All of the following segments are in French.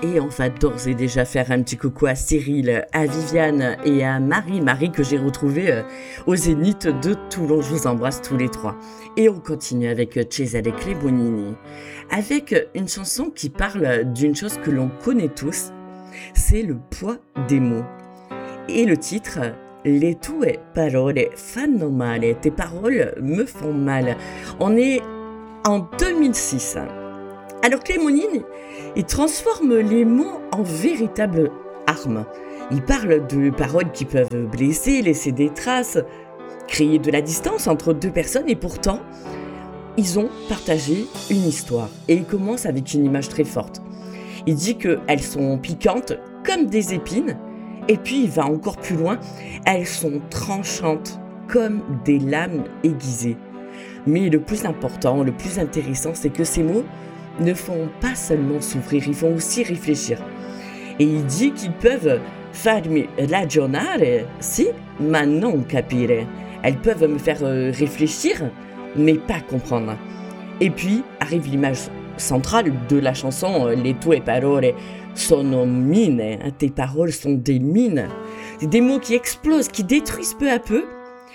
Et on va d'ores et déjà faire un petit coucou à Cyril, à Viviane et à Marie. Marie que j'ai retrouvée au Zénith de Toulon. Je vous embrasse tous les trois. Et on continue avec Cesare Cremonini, avec une chanson qui parle d'une chose que l'on connaît tous, c'est le poids des mots. Et le titre, Les tue parole fanno male, tes paroles me font mal. On est en 2006. Alors Cremonini, il transforme les mots en véritables armes. Il parle de paroles qui peuvent blesser, laisser des traces, créer de la distance entre deux personnes, et pourtant, ils ont partagé une histoire. Et il commence avec une image très forte. Il dit qu'elles sont piquantes comme des épines, et puis il va encore plus loin, elles sont tranchantes comme des lames aiguisées. Mais le plus important, le plus intéressant, c'est que ces mots ne font pas seulement souffrir, ils font aussi réfléchir. Et il dit qu'ils peuvent farmi ragionare, si, ma non capire. Elles peuvent me faire réfléchir, mais pas comprendre. Et puis arrive l'image centrale de la chanson, Les tue parole sono mine, tes paroles sont des mines. Des mots qui explosent, qui détruisent peu à peu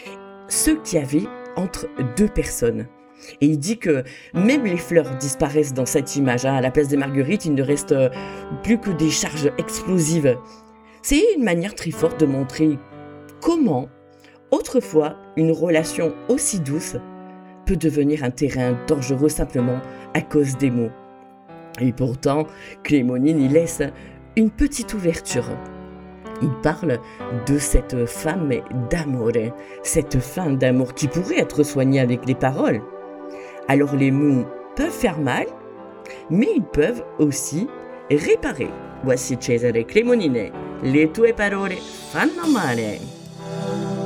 ce qu'il y avait entre deux personnes. Et il dit que même les fleurs disparaissent dans cette image. À la place des marguerites, il ne reste plus que des charges explosives. C'est une manière très forte de montrer comment, autrefois, une relation aussi douce peut devenir un terrain dangereux simplement à cause des mots. Et pourtant, Cremonini laisse une petite ouverture. Il parle de cette femme d'amore, cette fin d'amour qui pourrait être soignée avec les paroles. Alors les mots peuvent faire mal, mais ils peuvent aussi réparer. Voici Cesare Cremonini, Le tue parole fanno male.